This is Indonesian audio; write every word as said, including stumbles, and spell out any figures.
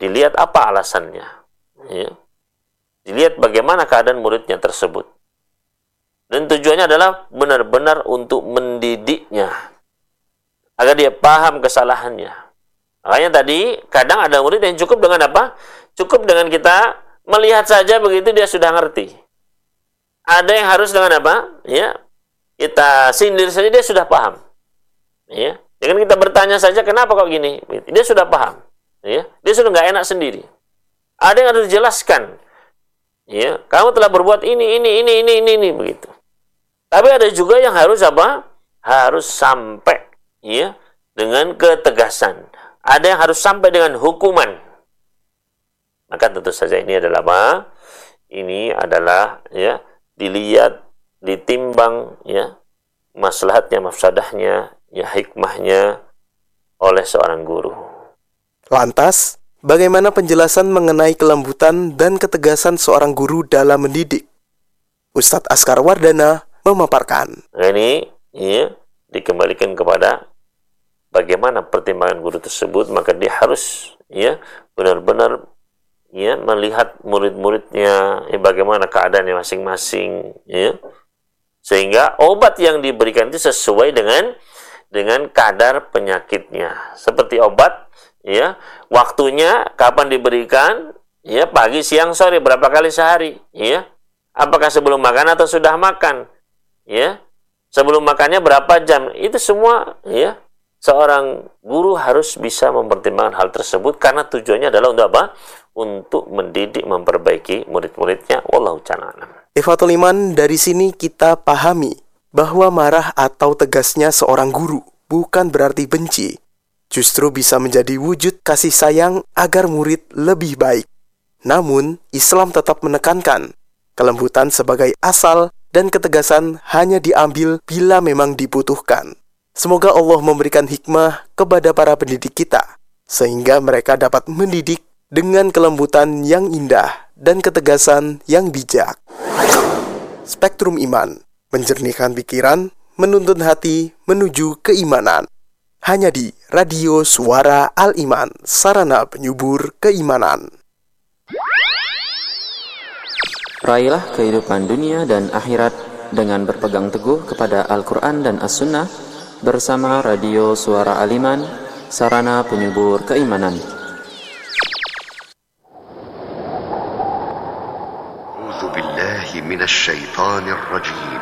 dilihat apa alasannya, ya. Dilihat bagaimana keadaan muridnya tersebut. Dan tujuannya adalah benar-benar untuk mendidiknya, agar dia paham kesalahannya. Makanya tadi, kadang ada murid yang cukup dengan apa? Cukup dengan kita melihat saja begitu dia sudah ngerti. Ada yang harus dengan apa? Ya, kita sindir saja dia sudah paham. Ya, dengan kita bertanya saja kenapa kok gini, dia sudah paham. Ya, dia sudah nggak enak sendiri. Ada yang harus dijelaskan. Ya, kamu telah berbuat ini, ini, ini, ini, ini, ini, begitu. Tapi ada juga yang harus apa? Harus sampai, ya, dengan ketegasan. Ada yang harus sampai dengan hukuman. Maka tentu saja ini adalah apa? Ini adalah, ya, dilihat, ditimbang, ya, maslahatnya, mafsadahnya, ya, hikmahnya oleh seorang guru. Lantas, bagaimana penjelasan mengenai kelembutan dan ketegasan seorang guru dalam mendidik? Ustadz Askar Wardana memaparkan. Nah, ini, ya, dikembalikan kepada bagaimana pertimbangan guru tersebut, maka dia harus, ya, benar-benar, ya, melihat murid-muridnya, ya, bagaimana keadaannya masing-masing, ya, sehingga obat yang diberikan itu sesuai dengan dengan kadar penyakitnya. Seperti obat, ya, waktunya kapan diberikan, ya, pagi, siang, sore, berapa kali sehari, ya, apakah sebelum makan atau sudah makan, ya, sebelum makannya berapa jam, itu semua, ya, seorang guru harus bisa mempertimbangkan hal tersebut, karena tujuannya adalah untuk apa? Untuk mendidik, memperbaiki murid-muridnya. Wallahu ta'ala. Ikhwatul Iman, dari sini kita pahami bahwa marah atau tegasnya seorang guru bukan berarti benci. Justru bisa menjadi wujud kasih sayang agar murid lebih baik. Namun, Islam tetap menekankan kelembutan sebagai asal dan ketegasan hanya diambil bila memang dibutuhkan. Semoga Allah memberikan hikmah kepada para pendidik kita, sehingga mereka dapat mendidik dengan kelembutan yang indah dan ketegasan yang bijak. Spektrum Iman, menjernihkan pikiran, menuntun hati menuju keimanan. Hanya di Radio Suara Al-Iman, sarana penyubur keimanan. Raihlah kehidupan dunia dan akhirat dengan berpegang teguh kepada Al-Quran dan As-Sunnah bersama Radio Suara Al-Iman, sarana penyubur keimanan. A'udzu billahi minasy syaithanir rajim.